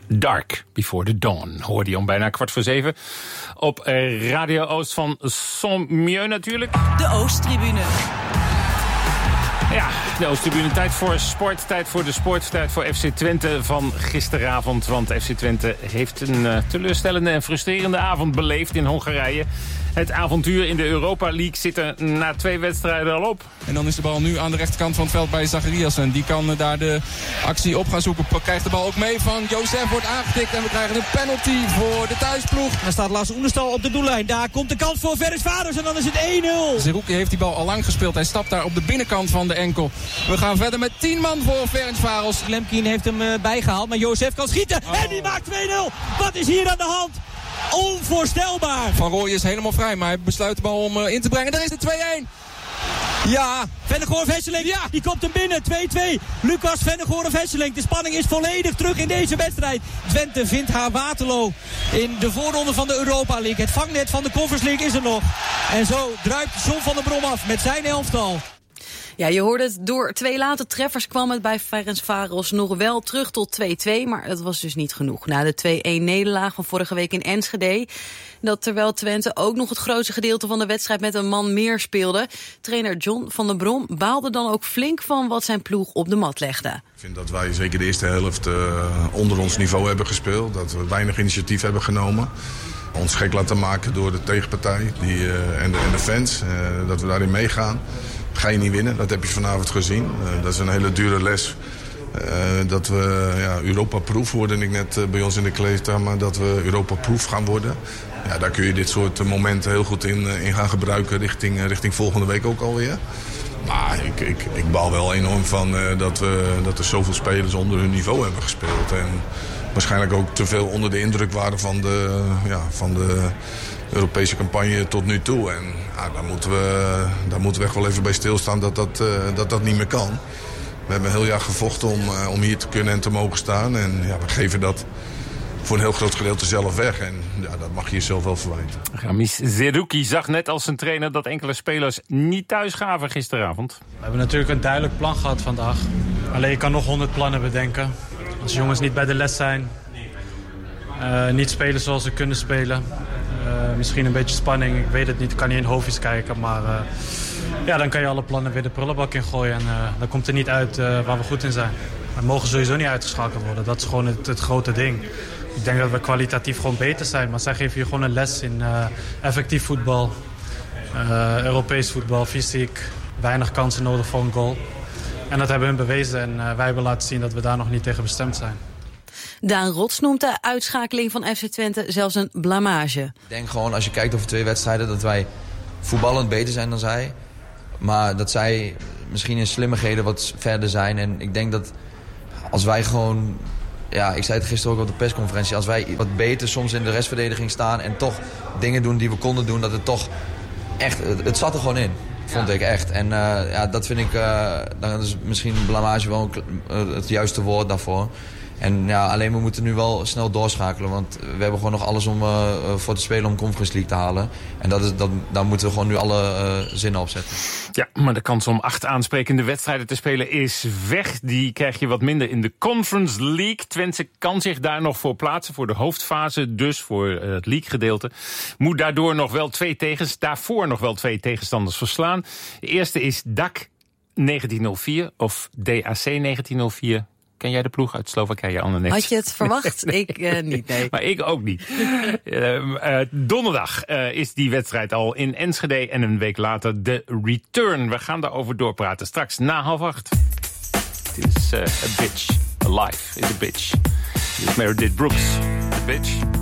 Dark Before the Dawn hoorde je om bijna 6:45 op Radio Oost van Saint-Mieu natuurlijk. De Oosttribune. Ja, de Oosttribune. Tijd voor sport, tijd voor de sport, tijd voor FC Twente van gisteravond. Want FC Twente heeft een teleurstellende en frustrerende avond beleefd in Hongarije. Het avontuur in de Europa League zit er na 2 wedstrijden al op. En dan is de bal nu aan de rechterkant van het veld bij Zachariasen. Die kan daar de actie op gaan zoeken. Krijgt de bal ook mee van Josef, wordt aangetikt. En we krijgen een penalty voor de thuisploeg. Daar staat Lars Oenestal op de doellijn. Daar komt de kans voor Ferencváros en dan is het 1-0. Zerouki heeft die bal al lang gespeeld. Hij stapt daar op de binnenkant van de enkel. We gaan verder met 10 man voor Ferencváros. Lemkin heeft hem bijgehaald, maar Josef kan schieten. En die maakt 2-0. Wat is hier aan de hand? Onvoorstelbaar. Van Rooij is helemaal vrij, maar hij besluit de bal om in te brengen. Daar is de 2-1. Ja. Vennegoor-Hesselink, ja, die komt hem binnen. 2-2. Lucas Vennegoor-Hesselink. De spanning is volledig terug in deze wedstrijd. Twente vindt haar Waterloo in de voorronde van de Europa League. Het vangnet van de Conference League is er nog. En zo druipt John van der Brom af met zijn elftal. Ja, je hoorde het. Door 2 late treffers kwam het bij Ferencváros nog wel terug tot 2-2. Maar dat was dus niet genoeg. Na de 2-1 nederlaag van vorige week in Enschede. Dat terwijl Twente ook nog het grootste gedeelte van de wedstrijd met een man meer speelde. Trainer John van der Brom baalde dan ook flink van wat zijn ploeg op de mat legde. Ik vind dat wij zeker de eerste helft onder ons niveau hebben gespeeld. Dat we weinig initiatief hebben genomen. Ons gek laten maken door de tegenpartij en de fans. Dat we daarin meegaan. Ga je niet winnen, dat heb je vanavond gezien. Dat is een hele dure les. Dat we Europa-proof worden, ik net bij ons in de kleedkamer, dat we Europa-proof gaan worden. Ja, daar kun je dit soort momenten heel goed in gaan gebruiken richting volgende week ook alweer. Maar ik baal wel enorm van dat er zoveel spelers onder hun niveau hebben gespeeld. En waarschijnlijk ook te veel onder de indruk waren van de Europese campagne tot nu toe. En daar moeten we echt wel even bij stilstaan dat niet meer kan. We hebben een heel jaar gevochten om hier te kunnen en te mogen staan. En ja, we geven dat voor een heel groot gedeelte zelf weg. En ja, dat mag je jezelf wel verwijten. Ramis Zerouki zag net als zijn trainer dat enkele spelers niet thuis gaven gisteravond. We hebben natuurlijk een duidelijk plan gehad vandaag. Alleen je kan nog 100 plannen bedenken. Als jongens niet bij de les zijn, niet spelen zoals ze kunnen spelen. Misschien een beetje spanning, ik weet het niet, ik kan niet in hoofdjes kijken. Maar dan kan je alle plannen weer de prullenbak in gooien. En dan komt er niet uit waar we goed in zijn. We mogen sowieso niet uitgeschakeld worden, dat is gewoon het grote ding. Ik denk dat we kwalitatief gewoon beter zijn. Maar zij geven je gewoon een les in effectief voetbal, Europees voetbal, fysiek. Weinig kansen nodig voor een goal. En dat hebben hun bewezen en wij hebben laten zien dat we daar nog niet tegen bestemd zijn. Daan Rots noemt de uitschakeling van FC Twente zelfs een blamage. Ik denk gewoon, als je kijkt over 2 wedstrijden, dat wij voetballend beter zijn dan zij. Maar dat zij misschien in slimmigheden wat verder zijn. En ik denk dat als wij gewoon, ja, ik zei het gisteren ook op de persconferentie, als wij wat beter soms in de restverdediging staan en toch dingen doen die we konden doen, dat het toch echt, het zat er gewoon in. Vond ik echt. En dat vind ik, dan is misschien blamage wel het juiste woord daarvoor. En ja, alleen we moeten nu wel snel doorschakelen. Want we hebben gewoon nog alles om voor te spelen om Conference League te halen. En daar moeten we gewoon nu alle zinnen op zetten. Ja, maar de kans om 8 aansprekende wedstrijden te spelen is weg. Die krijg je wat minder in de Conference League. Twente kan zich daar nog voor plaatsen, voor de hoofdfase. Dus voor het league-gedeelte. Moet daardoor nog wel daarvoor nog wel 2 tegenstanders verslaan. De eerste is DAC 1904 of DAC 1904. Ken jij de ploeg uit Slowakije, Anne? Had je het verwacht? Ik niet, nee. Maar ik ook niet. Donderdag is die wedstrijd al in Enschede en een week later de return. We gaan daarover doorpraten straks na 7:30. Het is a bitch. A life is a bitch. Dit is Meredith Brooks. A bitch.